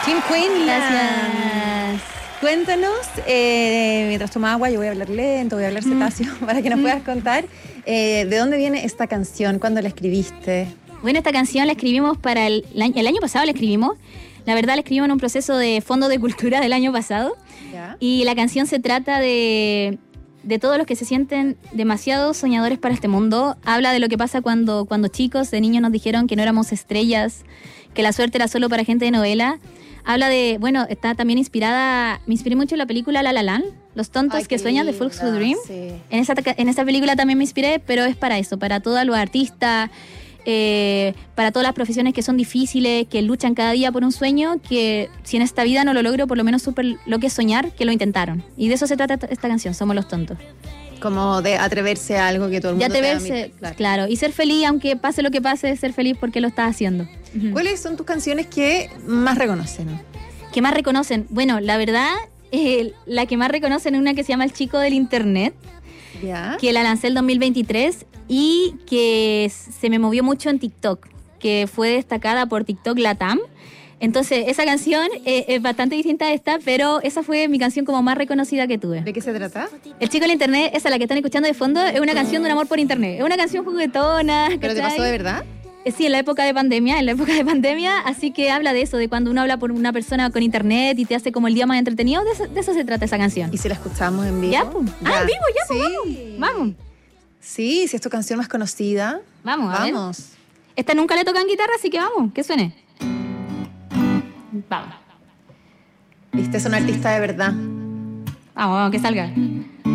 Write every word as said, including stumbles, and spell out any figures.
Kim Queen, Gracias. Cuéntanos, eh, mientras toma agua, yo voy a hablar lento, voy a hablar cetáceo, mm. para que nos puedas contar eh, de dónde viene esta canción, cuándo la escribiste. Bueno, esta canción la escribimos para el, el, año, el año pasado, la escribimos. La verdad, la escribimos en un proceso de Fondo de Cultura del año pasado. ¿Ya? Y la canción se trata de, de todos los que se sienten demasiado soñadores para este mundo. Habla de lo que pasa cuando, cuando chicos, de niños, nos dijeron que no éramos estrellas, que la suerte era solo para gente de novela. Habla de, bueno, está también inspirada, me inspiré mucho en la película La La Land, Los tontos Ay, que sueñan, de Folks Who Dream. Sí. En esa, en esa película también me inspiré, pero es para eso, para todos los artistas, eh, para todas las profesiones que son difíciles, que luchan cada día por un sueño, que si en esta vida no lo logro, por lo menos super lo que es soñar, que lo intentaron. Y de eso se trata esta canción, Somos los tontos. Como de atreverse a algo que todo el mundo te atreverse, claro. claro. Y ser feliz, aunque pase lo que pase, ser feliz porque lo estás haciendo. Uh-huh. ¿Cuáles son tus canciones que más reconocen? ¿Qué más reconocen? Bueno, la verdad, eh, la que más reconocen es una que se llama El Chico del Internet, ¿ya? Que la lancé el dos mil veintitrés y que se me movió mucho en TikTok, que fue destacada por TikTok Latam. Entonces, esa canción eh, es bastante distinta a esta, pero esa fue mi canción como más reconocida que tuve. ¿De qué se trata? El Chico del Internet, esa la que están escuchando de fondo, es una canción de un amor por internet. Es una canción juguetona. ¿Pero ¿cachai? ¿Te pasó de verdad? Eh, sí, en la época de pandemia, en la época de pandemia, así que habla de eso, de cuando uno habla por una persona con internet y te hace como el día más entretenido, de eso, de eso se trata esa canción. ¿Y si la escuchamos en vivo? ¿Ya? Pues. Ya. Ah, en vivo, ya, pues, sí. vamos. Vamos. Sí, si es tu canción más conocida. Vamos, a Vamos. ver. Esta nunca le tocan guitarra, así que vamos, que suene. Vamos. Viste, es un artista de verdad. Vamos, vamos, que salga.